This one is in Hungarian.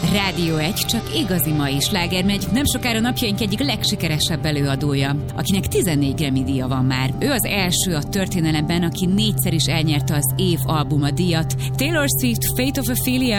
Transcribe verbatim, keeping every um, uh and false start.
Rádió egy, csak igazi mai sláger megy, nem sokára napjaink egyik legsikeresebb előadója, akinek tizennégy Grammy díja van már. Ő az első a történelemben, aki négyszer is elnyerte az év albuma díjat. Taylor Swift, Fate of Ophelia,